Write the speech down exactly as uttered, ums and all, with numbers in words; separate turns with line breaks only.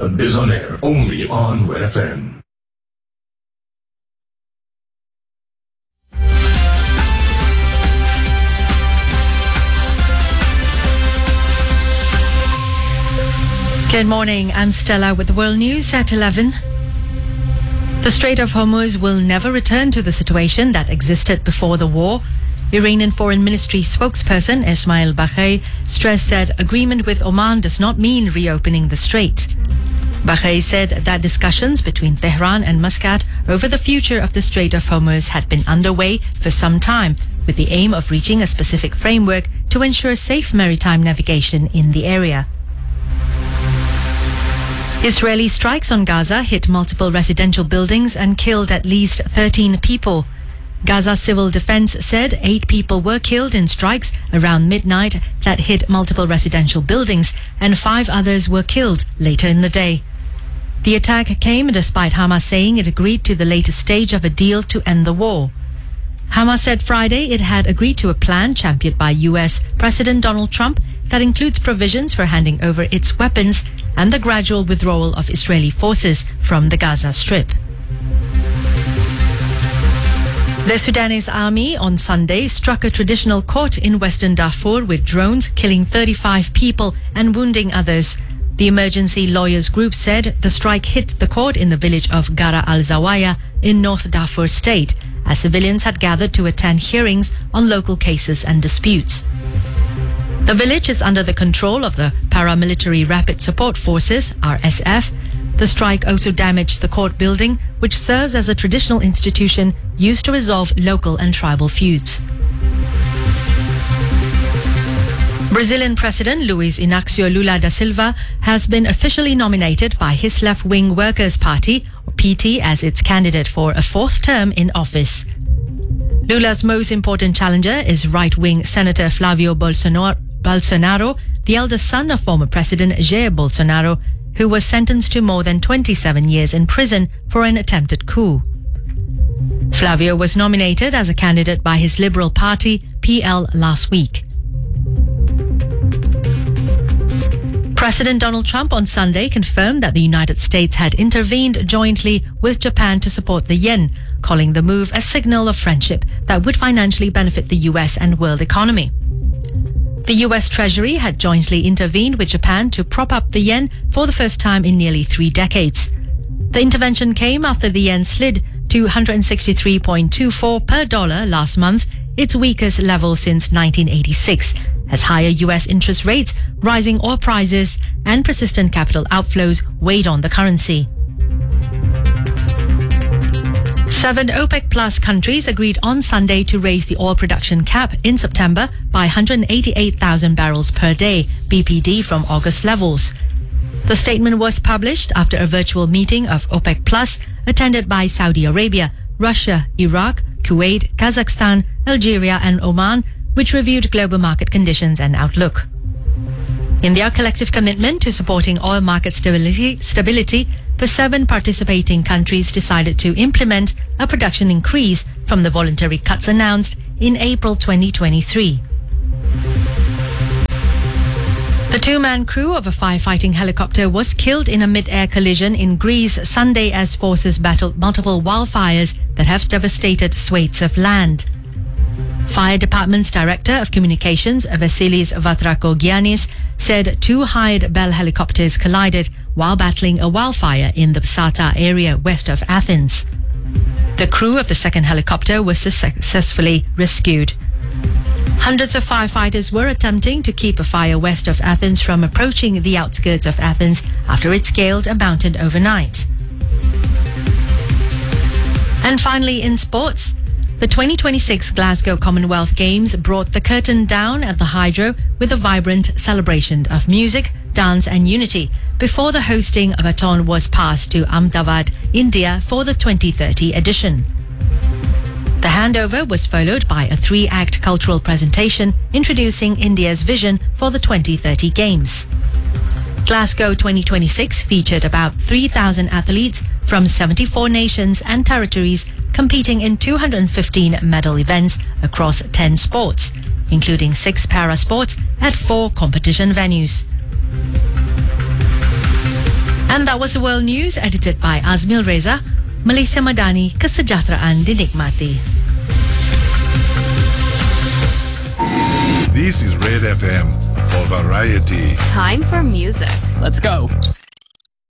is on air only on Red F M.
Good morning, I'm Stella with the World News at eleven. The Strait of Hormuz will never return to the situation that existed before the war. Iranian Foreign Ministry spokesperson Ismail Baghei stressed that agreement with Oman does not mean reopening the strait. Baghei said that discussions between Tehran and Muscat over the future of the Strait of Hormuz had been underway for some time, with the aim of reaching a specific framework to ensure safe maritime navigation in the area. Israeli strikes on Gaza hit multiple residential buildings and killed at least thirteen people. Gaza Civil Defense said eight people were killed in strikes around midnight that hit multiple residential buildings, and five others were killed later in the day. The attack came despite Hamas saying it agreed to the latest stage of a deal to end the war. Hamas said Friday it had agreed to a plan championed by U S President Donald Trump that includes provisions for handing over its weapons and the gradual withdrawal of Israeli forces from the Gaza Strip. The Sudanese army on Sunday struck a traditional court in western Darfur with drones, killing thirty-five people and wounding others. The emergency lawyers group said the strike hit the court in the village of Gara al-Zawaya in North Darfur state, as civilians had gathered to attend hearings on local cases and disputes. The village is under the control of the Paramilitary Rapid Support Forces, R S F. The strike also damaged the court building, which serves as a traditional institution used to resolve local and tribal feuds. Brazilian President Luiz Inácio Lula da Silva has been officially nominated by his left-wing Workers' Party, or P T, as its candidate for a fourth term in office. Lula's most important challenger is right-wing Senator Flavio Bolsonaro, Bolsonaro, the eldest son of former President Jair Bolsonaro, who was sentenced to more than twenty-seven years in prison for an attempted coup. Flavio was nominated as a candidate by his Liberal Party, P L, last week. President Donald Trump on Sunday confirmed that the United States had intervened jointly with Japan to support the yen, calling the move a signal of friendship that would financially benefit the U S and world economy. The U S Treasury had jointly intervened with Japan to prop up the yen for the first time in nearly three decades. The intervention came after the yen slid to one hundred sixty-three point two four per dollar last month, its weakest level since nineteen eighty-six, as higher U S interest rates, rising oil prices, and persistent capital outflows weighed on the currency. Seven OPEC Plus countries agreed on Sunday to raise the oil production cap in September by one hundred eighty-eight thousand barrels per day, B P D, from August levels. The statement was published after a virtual meeting of OPEC Plus attended by Saudi Arabia, Russia, Iraq, Kuwait, Kazakhstan, Algeria and Oman, which reviewed global market conditions and outlook. In their collective commitment to supporting oil market stability, stability, the seven participating countries decided to implement a production increase from the voluntary cuts announced in April twenty twenty-three. The two-man crew of a firefighting helicopter was killed in a mid-air collision in Greece Sunday as forces battled multiple wildfires that have devastated swathes of land. Fire Department's Director of Communications, Vasilis Vatrakogiannis, said two hired Bell helicopters collided while battling a wildfire in the Psata area west of Athens. The crew of the second helicopter was successfully rescued. Hundreds of firefighters were attempting to keep a fire west of Athens from approaching the outskirts of Athens after it scaled a mountain overnight. And finally, in sports, the twenty twenty-six Glasgow Commonwealth Games brought the curtain down at the Hydro with a vibrant celebration of music, dance and unity before the hosting of a baton was passed to Ahmedabad, India for the twenty thirty edition. The handover was followed by a three-act cultural presentation introducing India's vision for the twenty thirty Games. Glasgow twenty twenty-six featured about three thousand athletes from seventy-four nations and territories competing in two hundred fifteen medal events across ten sports, including six para sports at four competition venues. And that was the world news edited by Azmil Reza, Malaysia Madani, Kesejahteraan Dinikmati.
This is Red F M for variety.
Time for music.
Let's go.